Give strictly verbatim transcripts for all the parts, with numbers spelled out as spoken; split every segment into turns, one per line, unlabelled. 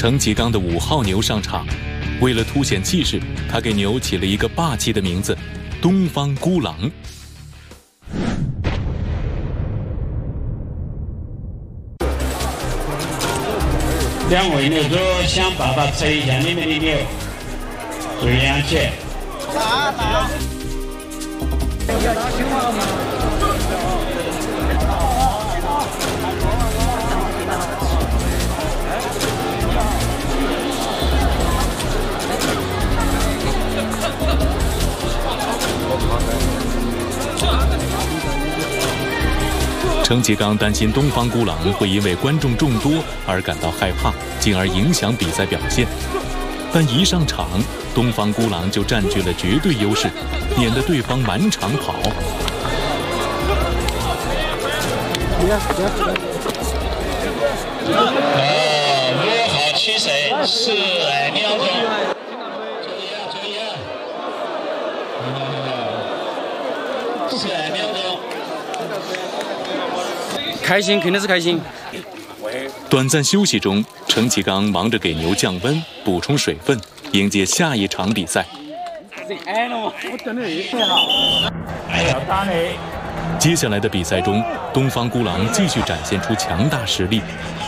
程其刚的五号牛上场，为了凸显气势，他给牛起了一个霸气的名字——东方孤狼。
两位牛主想办法测一下你们的牛，注意安全。打打。
程其刚担心东方孤狼会因为观众众多而感到害怕，进而影响比赛表现。但一上场，东方孤狼就占据了绝对优势，撵得对方满场跑。
呃，五号起势，十二秒钟。注意啊，注意啊！十二秒钟。
开心，肯定是开心。
短暂休息中，程其刚忙着给牛降温、补充水分，迎接下一场比赛。接下来的比赛中，东方孤狼继续展现出强大实力。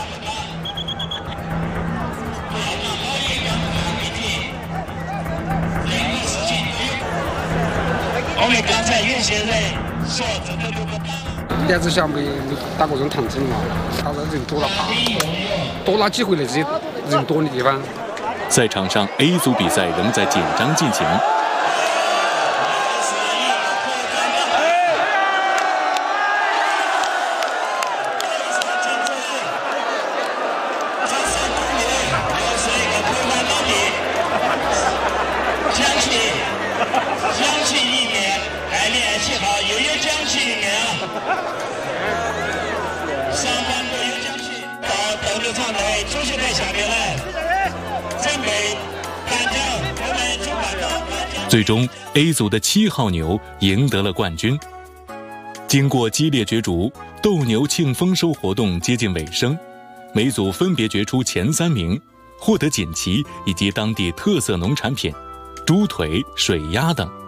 我们刚才有些人说这个这个。
两只小没没打过这种唐僧嘛，他说人多了怕，多拉几回来这些人多的地方。
赛场上 A 组比赛仍在紧张进行。最终 ，A 组的七号牛赢得了冠军。经过激烈角逐，斗牛庆丰收活动接近尾声，每组分别决出前三名，获得锦旗以及当地特色农产品、猪腿、水鸭等。